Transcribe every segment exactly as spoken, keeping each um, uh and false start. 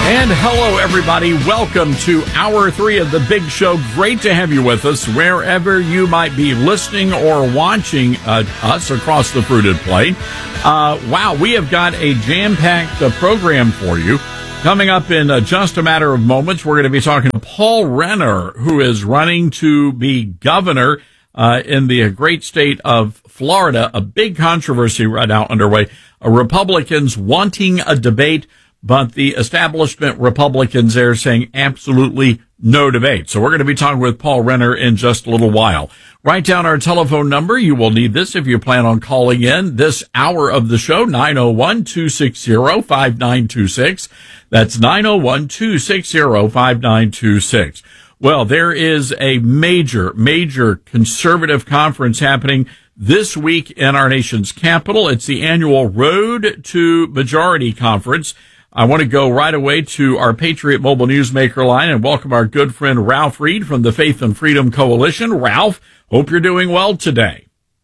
And hello, everybody. Welcome to Hour three of The Big Show. Great to have you with us wherever you might be listening or watching uh, us across the fruited plate. Uh, wow, we have got a jam-packed uh, program for you. Coming up in uh, just a matter of moments, we're going to be talking to Paul Renner, who is running to be governor uh, in the great state of Florida. A big controversy right now underway. Uh, Republicans wanting a debate, but the establishment Republicans there saying absolutely no debate. So we're going to be talking with Paul Renner in just a little while. Write down our telephone number. You will need this if you plan on calling in this hour of the show, nine oh one, two six zero, five nine two six. That's nine oh one, two six zero, five nine two six. Well, there is a major, major conservative conference happening this week in our nation's capital. It's the annual Road to Majority Conference. I want to go right away to our Patriot Mobile Newsmaker line and welcome our good friend Ralph Reed from the Faith and Freedom Coalition. Ralph, hope you're doing well today.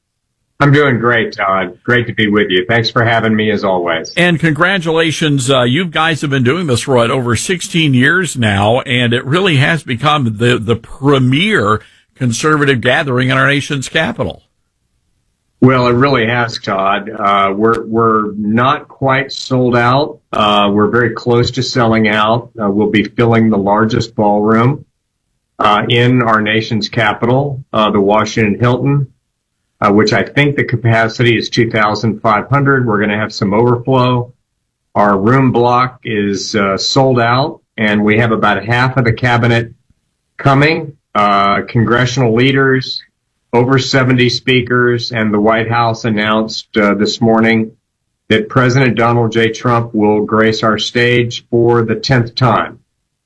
I'm doing great, Todd. Great to be with you. Thanks for having me, as always. And congratulations. Uh, you guys have been doing this for what, over sixteen years now, and it really has become the, the premier conservative gathering in our nation's capital. Well, it really has, Todd. Uh, we're we're not quite sold out. Uh, we're very close to selling out. Uh, we'll be filling the largest ballroom uh, in our nation's capital, uh, the Washington Hilton, uh, which I think the capacity is two thousand five hundred. We're going to have some overflow. Our room block is uh, sold out, and we have about half of the cabinet coming. Uh, congressional leaders, over seventy speakers, and the White House announced uh, this morning that President Donald J. Trump will grace our stage for the tenth time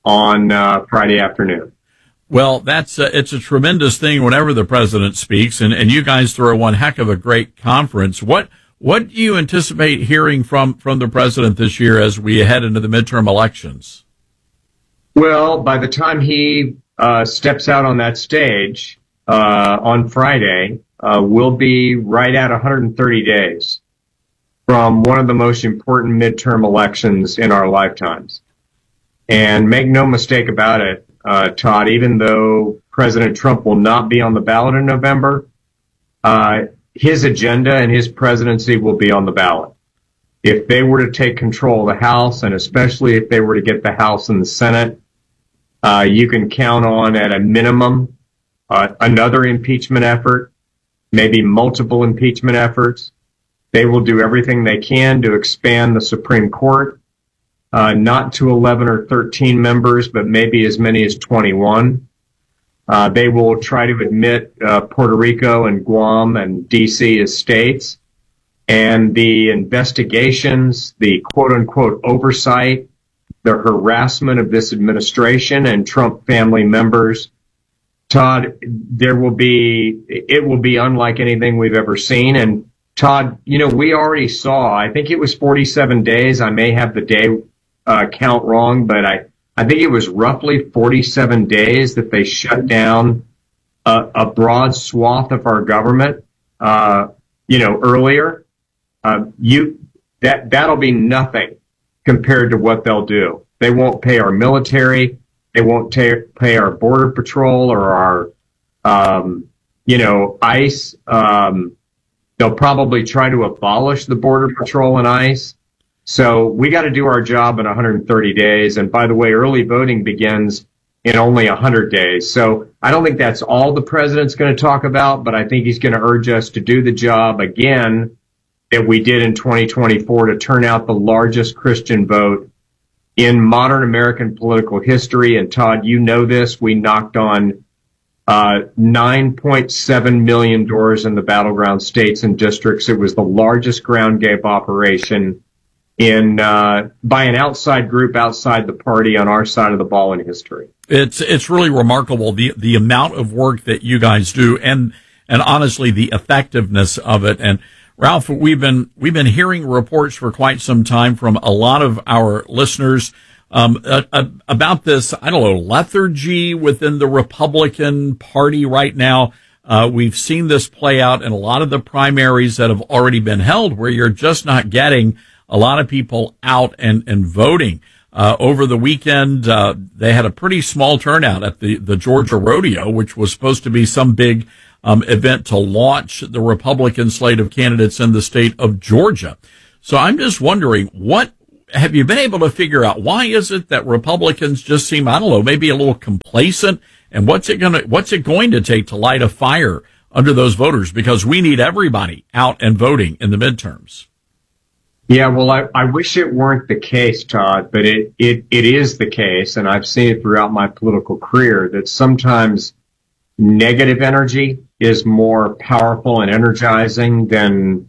on uh, Friday afternoon. Well, that's uh, it's a tremendous thing whenever the president speaks, and, and you guys throw one heck of a great conference. What what do you anticipate hearing from, from the president this year as we head into the midterm elections? Well, by the time he uh, steps out on that stage, Uh, on Friday, uh, we'll be right at one hundred thirty days from one of the most important midterm elections in our lifetimes. And make no mistake about it, uh, Todd, even though President Trump will not be on the ballot in November, uh, his agenda and his presidency will be on the ballot. If they were to take control of the House, and especially if they were to get the House and the Senate, uh, you can count on, at a minimum, Uh, another impeachment effort, maybe multiple impeachment efforts. They will do everything they can to expand the Supreme Court, uh, not to eleven or thirteen members, but maybe as many as twenty-one. Uh, they will try to admit uh, Puerto Rico and Guam and D C as states. And the investigations, the quote-unquote oversight, the harassment of this administration and Trump family members, Todd, there will be, it will be unlike anything we've ever seen. And Todd, you know, we already saw, I think it was forty-seven days. I may have the day uh, count wrong, but I, I think it was roughly forty-seven days that they shut down a, a broad swath of our government, uh, you know, earlier. Uh, you, that, that'll be nothing compared to what they'll do. They won't pay our military. They won't ta- pay our Border Patrol or our, um, you know, ICE. Um, they'll probably try to abolish the Border Patrol and ICE. So we got to do our job in one hundred thirty days. And by the way, early voting begins in only one hundred days. So I don't think that's all the president's going to talk about, but I think he's going to urge us to do the job again that we did in twenty twenty-four to turn out the largest Christian vote in modern American political history. And Todd, you know this, we knocked on uh, nine point seven million doors in the battleground states and districts. It was the largest ground game operation in uh, by an outside group outside the party on our side of the ball in history. It's it's really remarkable, the the amount of work that you guys do, and and honestly the effectiveness of it. And Ralph, we've been we've been hearing reports for quite some time from a lot of our listeners um, uh, uh, about this, I don't know, lethargy within the Republican Party right now. Uh, we've seen this play out in a lot of the primaries that have already been held, where you're just not getting a lot of people out and, and voting. Uh, over the weekend, uh, they had a pretty small turnout at the, the Georgia Rodeo, which was supposed to be some big um, event to launch the Republican slate of candidates in the state of Georgia. So I'm just wondering, what have you been able to figure out? Why is it that Republicans just seem, I don't know, maybe a little complacent? And what's it going to, what's it going to take to light a fire under those voters? Because we need everybody out and voting in the midterms. Yeah, well, I, I wish it weren't the case, Todd, but it, it, it is the case, and I've seen it throughout my political career, that sometimes negative energy is more powerful and energizing than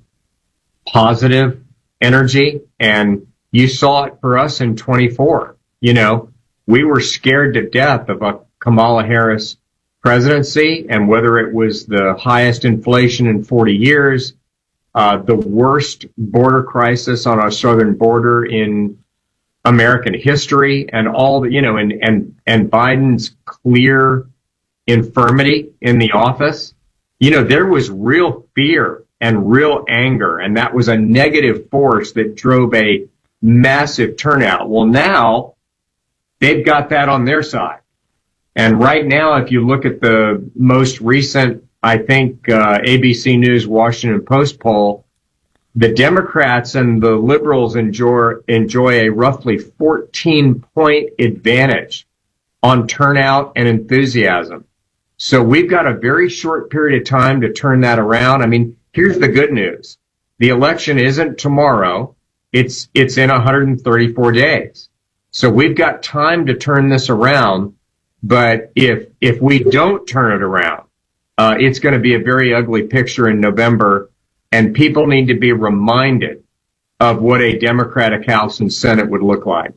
positive energy. And you saw it for us in twenty-four. You know, we were scared to death of a Kamala Harris presidency, and whether it was the highest inflation in forty years, Uh, the worst border crisis on our southern border in American history, and all the, you know, and, and, and Biden's clear infirmity in the office. You know, there was real fear and real anger, and that was a negative force that drove a massive turnout. Well, now they've got that on their side. And right now, if you look at the most recent, I think, uh, A B C News Washington Post poll, the Democrats and the liberals enjoy, enjoy a roughly fourteen point advantage on turnout and enthusiasm. So we've got a very short period of time to turn that around. I mean, here's the good news. The election isn't tomorrow. It's, it's in one hundred thirty-four days. So we've got time to turn this around. But if, if we don't turn it around, Uh, it's going to be a very ugly picture in November, and people need to be reminded of what a Democratic House and Senate would look like.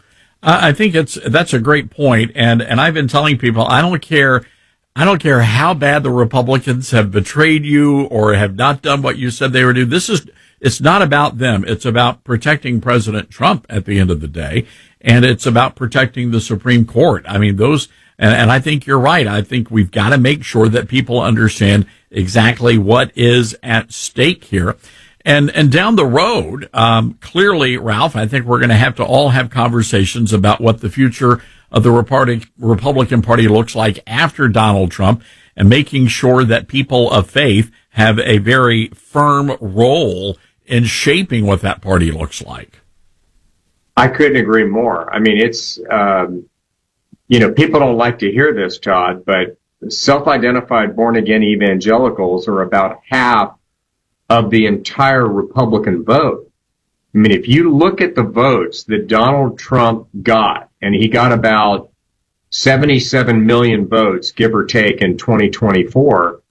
I think it's that's a great point, and and I've been telling people I don't care, I don't care how bad the Republicans have betrayed you or have not done what you said they would do. This is it's not about them. It's about protecting President Trump at the end of the day, and it's about protecting the Supreme Court. I mean, those. And, and I think you're right. I think we've got to make sure that people understand exactly what is at stake here. And, and down the road, um, clearly, Ralph, I think we're going to have to all have conversations about what the future of the Republican Party looks like after Donald Trump, and making sure that people of faith have a very firm role in shaping what that party looks like. I couldn't agree more. I mean, it's, um, You know, people don't like to hear this, Todd, but self-identified born-again evangelicals are about half of the entire Republican vote. I mean, if you look at the votes that Donald Trump got, and he got about seventy-seven million votes, give or take, in twenty twenty-four,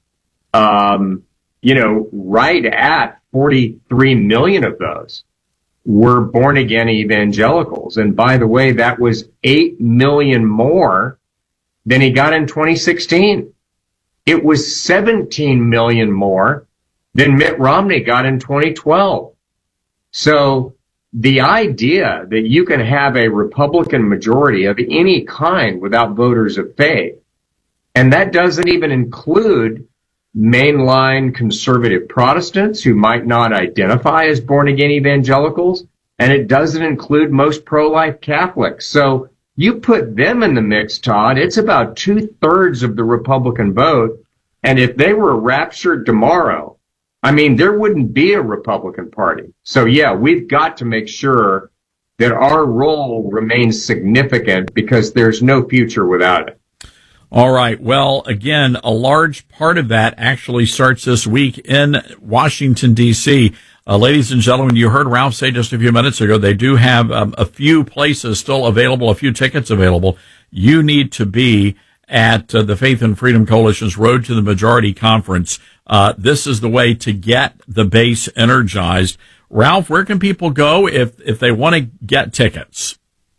um, you know, right at forty-three million of those were born-again evangelicals. And by the way, that was eight million more than he got in twenty sixteen. It was seventeen million more than Mitt Romney got in twenty twelve. So the idea that you can have a Republican majority of any kind without voters of faith, and that doesn't even include mainline conservative Protestants who might not identify as born-again evangelicals, and it doesn't include most pro-life Catholics. So you put them in the mix, Todd, it's about two-thirds of the Republican vote, and if they were raptured tomorrow, I mean, there wouldn't be a Republican Party. So, yeah, we've got to make sure that our role remains significant, because there's no future without it. All right. Well, again, a large part of that actually starts this week in Washington, D C. Uh, ladies and gentlemen, you heard Ralph say just a few minutes ago, they do have um, a few places still available, a few tickets available. You need to be at uh, the Faith and Freedom Coalition's Road to the Majority Conference. Uh, this is the way to get the base energized. Ralph, where can people go if, if they want to get tickets?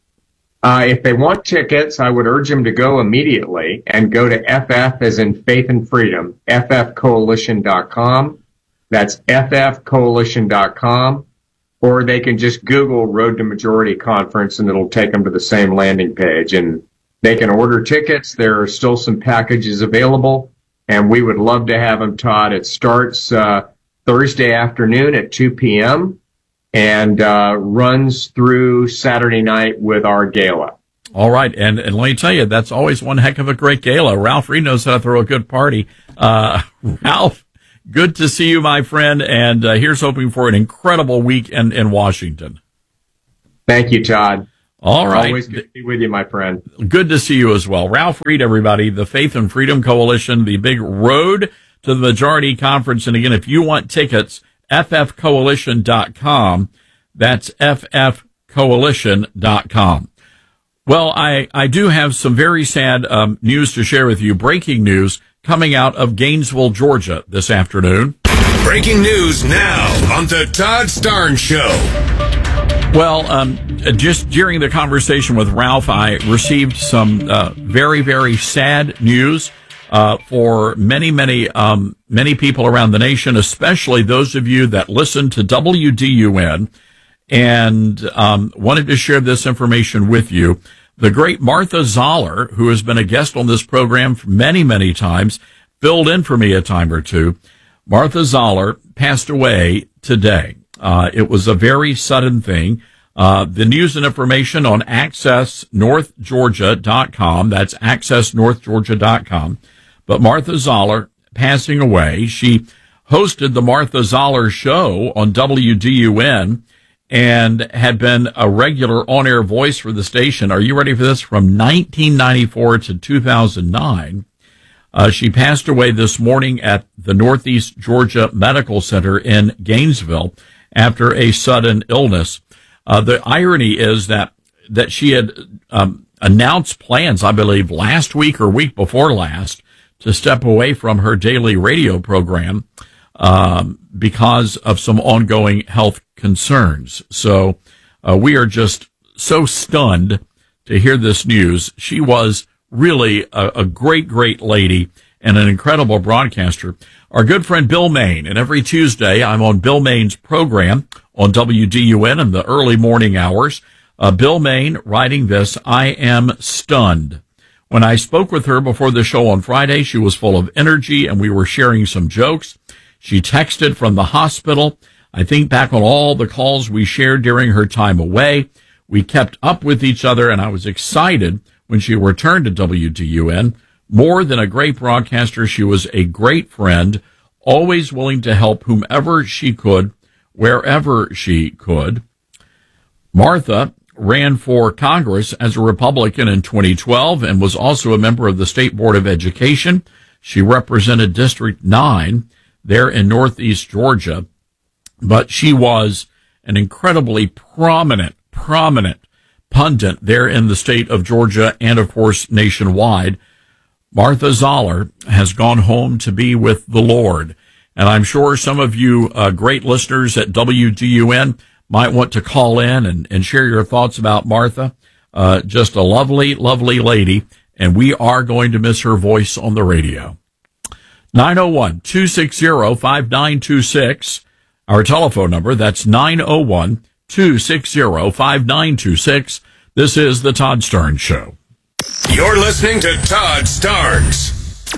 Uh, if they want tickets, I would urge them to go immediately and go to F F as in Faith and Freedom, F F coalition dot com. That's F F coalition dot com. Or they can just Google Road to Majority Conference and it'll take them to the same landing page. And they can order tickets. There are still some packages available, and we would love to have them, Todd. It starts uh, Thursday afternoon at two p.m. and uh, runs through Saturday night with our gala. All right, and, and let me tell you, that's always one heck of a great gala. Ralph Reed knows how to throw a good party. Uh, Ralph, good to see you, my friend, and uh, here's hoping for an incredible week in, in Washington. Thank you, Todd. All right. Always good to be with you, my friend. Good to see you as well. Ralph Reed, everybody, the Faith and Freedom Coalition, the big road to the majority conference. And again, if you want tickets, f f coalition dot com. That's f f coalition dot com. Well, I, I do have some very sad um, news to share with you. Breaking news coming out of Gainesville, Georgia this afternoon. Breaking news now on the Todd Starnes Show. Well, um, just during the conversation with Ralph, I received some uh, very, very sad news uh, for many, many, um, many people around the nation, especially those of you that listen to W D U N. And um, wanted to share this information with you. The great Martha Zoller, who has been a guest on this program many, many times, filled in for me a time or two. Martha Zoller passed away today. Uh, it was a very sudden thing. Uh, the news and information on access north georgia dot com. That's access north georgia dot com. But Martha Zoller passing away. She hosted the Martha Zoller Show on W D U N and had been a regular on-air voice for the station. Are you ready for this? From nineteen ninety-four to two thousand nine. Uh, she passed away this morning at the Northeast Georgia Medical Center in Gainesville after a sudden illness. Uh, the irony is that, that she had um, announced plans, I believe, last week or week before last to step away from her daily radio program um, because of some ongoing health concerns. So uh, we are just so stunned to hear this news. She was really a, a great, great lady and an incredible broadcaster. Our good friend Bill Main, and every Tuesday I'm on Bill Main's program on W D U N in the early morning hours. Uh, Bill Main writing this, I am stunned. When I spoke with her before the show on Friday, she was full of energy and we were sharing some jokes. She texted from the hospital. I think back on all the calls we shared during her time away. We kept up with each other, and I was excited when she returned to W D U N. More than a great broadcaster, she was a great friend, always willing to help whomever she could, wherever she could. Martha ran for Congress as a Republican in twenty twelve and was also a member of the State Board of Education. She represented District nine there in Northeast Georgia. But she was an incredibly prominent, prominent pundit there in the state of Georgia and, of course, nationwide. Martha Zoller has gone home to be with the Lord. And I'm sure some of you uh, great listeners at W D U N might want to call in and, and share your thoughts about Martha. Uh, just a lovely, lovely lady. And we are going to miss her voice on the radio. nine oh one, two six zero, five nine two six. Our telephone number, that's nine oh one, two six zero, five nine two six. This is the Todd Starnes Show. You're listening to Todd Starnes.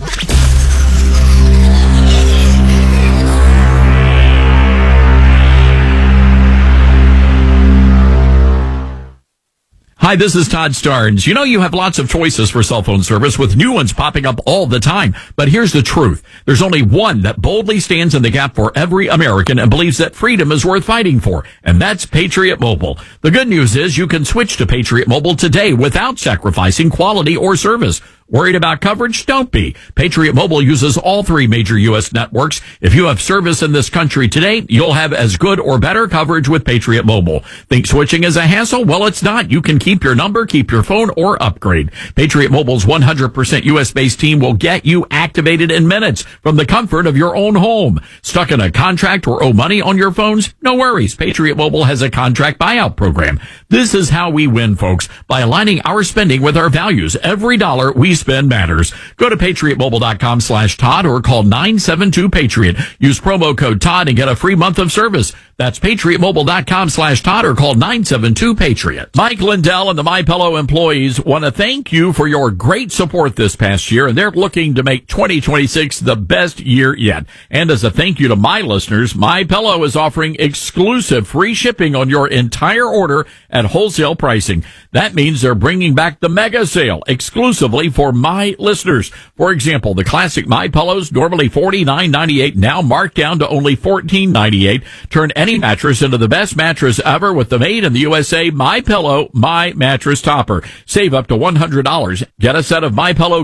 Hi, this is Todd Starnes. You know, you have lots of choices for cell phone service with new ones popping up all the time. But here's the truth. There's only one that boldly stands in the gap for every American and believes that freedom is worth fighting for. And that's Patriot Mobile. The good news is you can switch to Patriot Mobile today without sacrificing quality or service. Worried about coverage? Don't be. Patriot Mobile uses all three major U S networks. If you have service in this country today, you'll have as good or better coverage with Patriot Mobile. Think switching is a hassle? Well, it's not. You can keep your number, keep your phone, or upgrade. Patriot Mobile's one hundred percent U S-based team will get you activated in minutes from the comfort of your own home. Stuck in a contract or owe money on your phones? No worries. Patriot Mobile has a contract buyout program. This is how we win, folks, by aligning our spending with our values. Every dollar we spend spend matters. Go to patriotmobile.com slash Todd or call nine seven two Patriot. Use promo code Todd and get a free month of service. That's patriotmobile.com slash Todd or call nine seven two Patriot. Mike Lindell and the MyPillow employees want to thank you for your great support this past year, and they're looking to make twenty twenty-six the best year yet. And as a thank you to my listeners, MyPillow is offering exclusive free shipping on your entire order at wholesale pricing. That means they're bringing back the mega sale exclusively for my listeners. For example, the classic MyPillows, normally forty-nine ninety-eight, now marked down to only fourteen ninety-eight. Turn any mattress into the best mattress ever with the made in the U S A MyPillow My Mattress Topper. Save up to one hundred dollars. Get a set of MyPillow